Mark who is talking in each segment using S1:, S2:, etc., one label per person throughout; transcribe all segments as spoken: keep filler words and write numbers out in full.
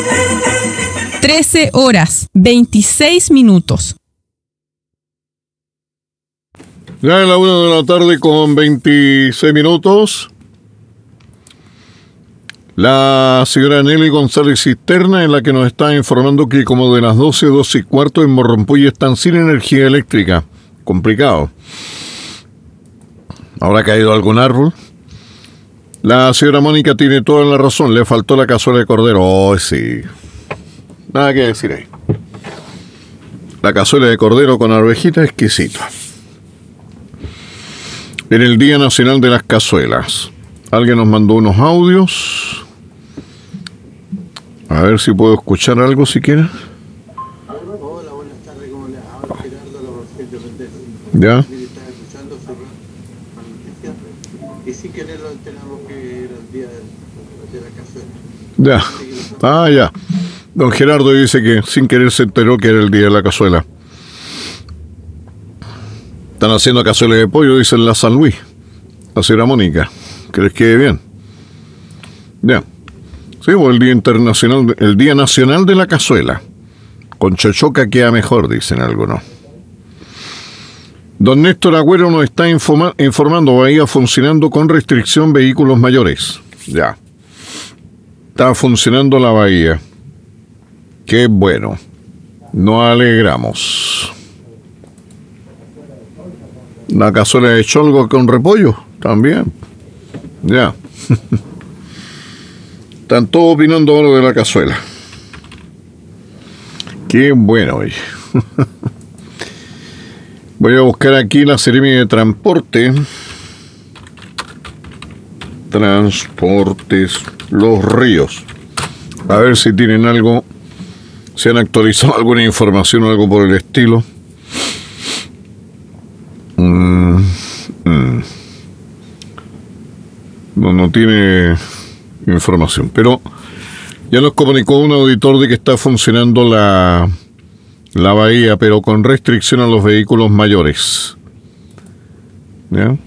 S1: trece horas, veintiséis minutos.
S2: Ya es la una de la tarde con veintiséis minutos. La señora Nelly González Cisterna es la que nos está informando que como de las doce, doce y cuarto en Morrompuy están sin energía eléctrica. Complicado. ¿Habrá caído algún árbol? La señora Mónica tiene toda la razón. Le faltó la cazuela de cordero. Oh, sí. Nada que decir ahí. La cazuela de cordero con arvejita exquisita. En el Día Nacional de las Cazuelas. Alguien nos mandó unos audios. A ver si puedo escuchar algo siquiera.
S3: Hola, buenas tardes, ¿cómo le habla Gerardo, la Porfirio Méndez?
S2: Ya.
S3: Mire, estaba escuchando su noticia y sin querer lo enteramos que era el día de, de la cazuela.
S2: Ya. Ah, ya. Don Gerardo dice que sin querer se enteró que era el día de la cazuela. Están haciendo cazuela de pollo, dice en la San Luis. La señora Mónica. Que les quede bien. Ya. Sí, o el Día Internacional, el Día Nacional de la Cazuela. Con chochoca queda mejor, dicen algunos. Don Néstor Agüero nos está informa- informando, Bahía funcionando con restricción vehículos mayores. Ya. Está funcionando la bahía. Qué bueno. Nos alegramos. La cazuela de cholgo con repollo, también. Ya. Están todos opinando ahora de la cazuela. Qué bueno, oye. Voy a buscar aquí la Seremi de Transporte. Transportes Los Ríos. A ver si tienen algo, si han actualizado alguna información o algo por el estilo. Mm, mm. No, no tiene información, pero ya nos comunicó un auditor de que está funcionando la, la bahía, pero con restricción a los vehículos mayores. ¿Ya?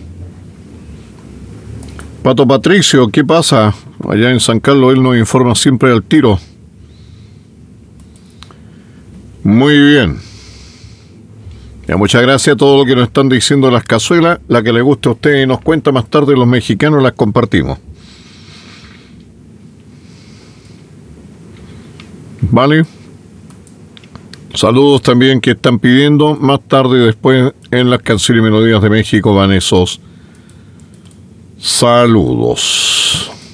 S2: Pato Patricio, ¿qué pasa? Allá en San Carlos él nos informa siempre al tiro. Muy bien. Ya, muchas gracias a todo lo que nos están diciendo las cazuelas. La que le guste a usted y nos cuenta más tarde, los mexicanos las compartimos. Vale. Saludos también que están pidiendo. Más tarde, después, en las canciones y melodías de México van esos saludos.